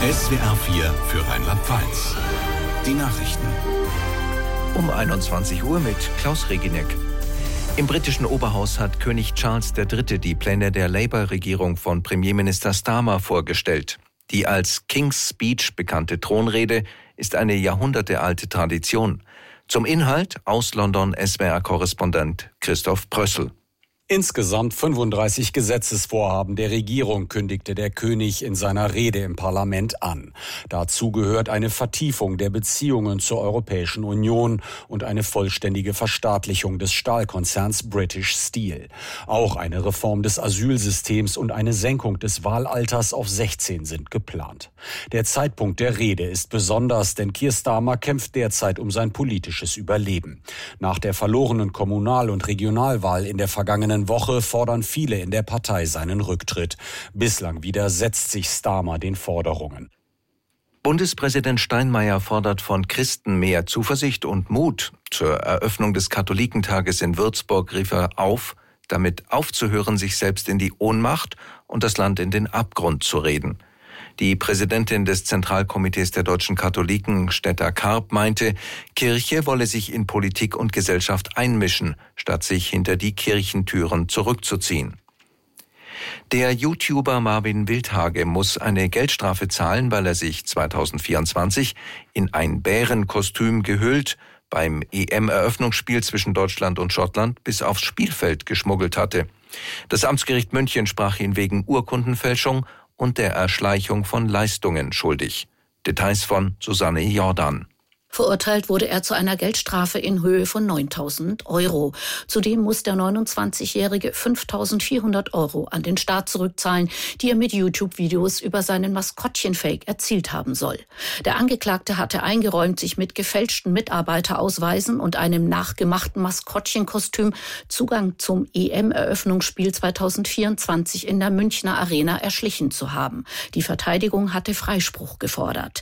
SWR 4 für Rheinland-Pfalz. Die Nachrichten. Um 21 Uhr mit Klaus Reginek. Im britischen Oberhaus hat König Charles III. Die Pläne der Labour-Regierung von Premierminister Starmer vorgestellt. Die als King's Speech bekannte Thronrede ist eine jahrhundertealte Tradition. Zum Inhalt aus London SWR-Korrespondent Christoph Prössl. Insgesamt 35 Gesetzesvorhaben der Regierung kündigte der König in seiner Rede im Parlament an. Dazu gehört eine Vertiefung der Beziehungen zur Europäischen Union und eine vollständige Verstaatlichung des Stahlkonzerns British Steel. Auch eine Reform des Asylsystems und eine Senkung des Wahlalters auf 16 sind geplant. Der Zeitpunkt der Rede ist besonders, denn Keir Starmer kämpft derzeit um sein politisches Überleben. Nach der verlorenen Kommunal- und Regionalwahl in der vergangenen Woche fordern viele in der Partei seinen Rücktritt. Bislang widersetzt sich Starmer den Forderungen. Bundespräsident Steinmeier fordert von Christen mehr Zuversicht und Mut. Zur Eröffnung des Katholikentages in Würzburg rief er auf, damit aufzuhören, sich selbst in die Ohnmacht und das Land in den Abgrund zu reden. Die Präsidentin des Zentralkomitees der deutschen Katholiken, Stetta Karp, meinte, Kirche wolle sich in Politik und Gesellschaft einmischen, statt sich hinter die Kirchentüren zurückzuziehen. Der YouTuber Marvin Wildhage muss eine Geldstrafe zahlen, weil er sich 2024 in ein Bärenkostüm gehüllt beim EM-Eröffnungsspiel zwischen Deutschland und Schottland bis aufs Spielfeld geschmuggelt hatte. Das Amtsgericht München sprach ihn wegen Urkundenfälschung und der Erschleichung von Leistungen schuldig. Details von Susanne Jordan. Verurteilt wurde er zu einer Geldstrafe in Höhe von 9.000 €. Zudem muss der 29-Jährige 5.400 € an den Staat zurückzahlen, die er mit YouTube-Videos über seinen Maskottchen-Fake erzielt haben soll. Der Angeklagte hatte eingeräumt, sich mit gefälschten Mitarbeiterausweisen und einem nachgemachten Maskottchenkostüm Zugang zum EM-Eröffnungsspiel 2024 in der Münchner Arena erschlichen zu haben. Die Verteidigung hatte Freispruch gefordert.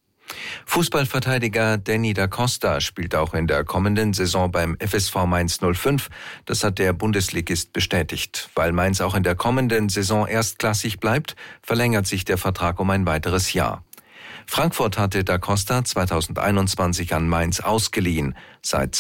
Fußballverteidiger Danny da Costa spielt auch in der kommenden Saison beim FSV Mainz 05. Das hat der Bundesligist bestätigt. Weil Mainz auch in der kommenden Saison erstklassig bleibt, verlängert sich der Vertrag um ein weiteres Jahr. Frankfurt hatte da Costa 2021 an Mainz ausgeliehen. Seit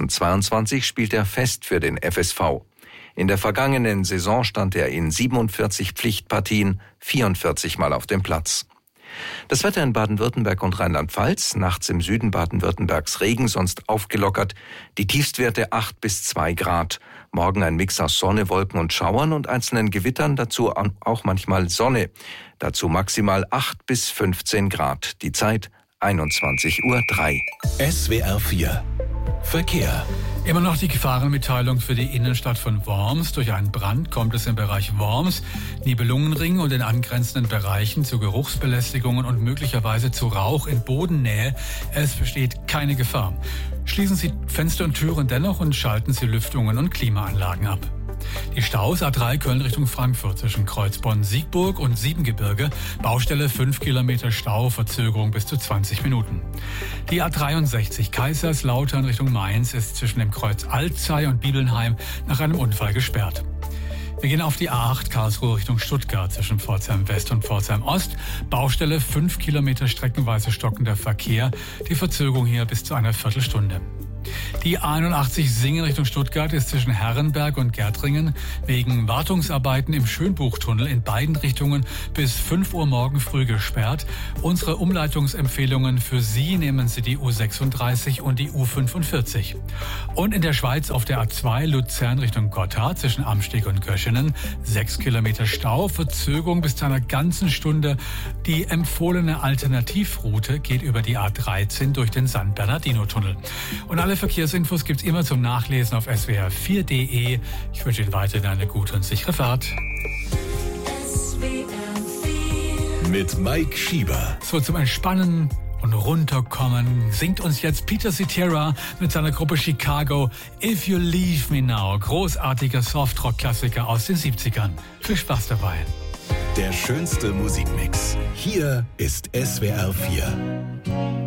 2022 spielt er fest für den FSV. In der vergangenen Saison stand er in 47 Pflichtpartien 44 Mal auf dem Platz. Das Wetter in Baden-Württemberg und Rheinland-Pfalz, nachts im Süden Baden-Württembergs Regen, sonst aufgelockert, die Tiefstwerte 8 bis 2 Grad. Morgen ein Mix aus Sonne, Wolken und Schauern und einzelnen Gewittern, dazu auch manchmal Sonne. Dazu maximal 8 bis 15 Grad. Die Zeit 21:03 Uhr. SWR 4 Verkehr. Immer noch die Gefahrenmitteilung für die Innenstadt von Worms. Durch einen Brand kommt es im Bereich Worms, Nibelungenring und in angrenzenden Bereichen zu Geruchsbelästigungen und möglicherweise zu Rauch in Bodennähe. Es besteht keine Gefahr. Schließen Sie Fenster und Türen dennoch und schalten Sie Lüftungen und Klimaanlagen ab. Die Staus A3 Köln Richtung Frankfurt zwischen Kreuzbonn-Siegburg und Siebengebirge. Baustelle 5 Kilometer Stau, Verzögerung bis zu 20 Minuten. Die A63 Kaiserslautern Richtung Mainz ist zwischen dem Kreuz Alzey und Bibelnheim nach einem Unfall gesperrt. Wir gehen auf die A8 Karlsruhe Richtung Stuttgart zwischen Pforzheim West und Pforzheim Ost. Baustelle 5 Kilometer streckenweise stockender Verkehr. Die Verzögerung hier bis zu einer Viertelstunde. Die A81 Singen Richtung Stuttgart ist zwischen Herrenberg und Gärtringen wegen Wartungsarbeiten im Schönbuchtunnel in beiden Richtungen bis 5 Uhr morgen früh gesperrt. Unsere Umleitungsempfehlungen für Sie: nehmen Sie die U36 und die U45. Und in der Schweiz auf der A2 Luzern Richtung Gotthard zwischen Amsteg und Göschenen 6 Kilometer Stau, Verzögerung bis zu einer ganzen Stunde. Die empfohlene Alternativroute geht über die A13 durch den San Bernardino-Tunnel. Und alle Verkehrsinfos gibt's immer zum Nachlesen auf swr4.de. Ich wünsche Ihnen weiterhin eine gute und sichere Fahrt. Mit Mike Schieber. So, zum Entspannen und Runterkommen singt uns jetzt Peter Cetera mit seiner Gruppe Chicago If You Leave Me Now. Großartiger Softrock-Klassiker aus den 70ern. Viel Spaß dabei. Der schönste Musikmix. Hier ist SWR 4.